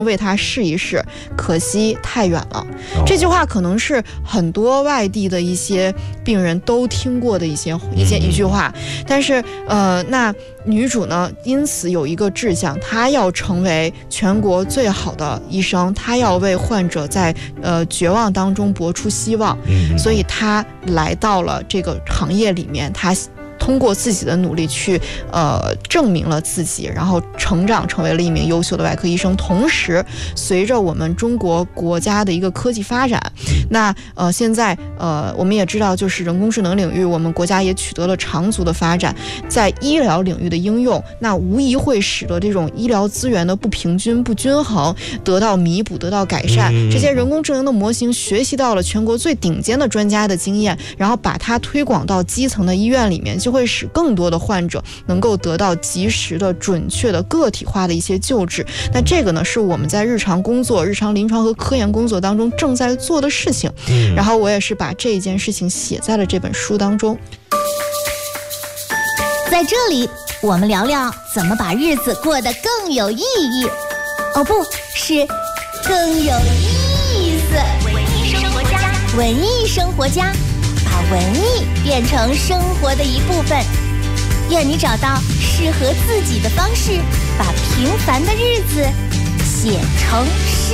为他试一试，可惜太远了。这句话可能是很多外地的一些病人都听过的一句话，但是那女主呢，因此有一个志向，她要成为全国最好的医生，她要为患者在绝望当中搏出希望，所以她来到了这个行业里面，她通过自己的努力去证明了自己，然后成长成为了一名优秀的外科医生。同时随着我们中国国家的一个科技发展，那现在我们也知道，就是人工智能领域我们国家也取得了长足的发展，在医疗领域的应用，那无疑会使得这种医疗资源的不平均不均衡得到弥补，得到改善。这些人工智能的模型学习到了全国最顶尖的专家的经验，然后把它推广到基层的医院里面，就会使更多的患者能够得到及时的、准确的、个体化的一些救治。那这个呢，是我们在日常工作、日常临床和科研工作当中正在做的事情。然后我也是把这件事情写在了这本书当中。 在这里，我们聊聊怎么把日子过得更有意义。哦，不是，更有意思。文艺生活家，文艺生活家。把文艺变成生活的一部分，愿你找到适合自己的方式，把平凡的日子写成诗。